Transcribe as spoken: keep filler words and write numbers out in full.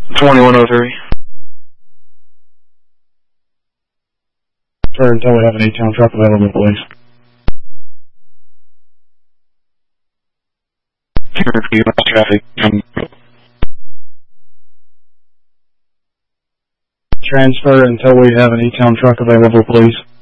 twenty-one oh three. Sir, until we have an E-Town truck available, please. Traffic. Transfer until we have an E-Town truck available, please.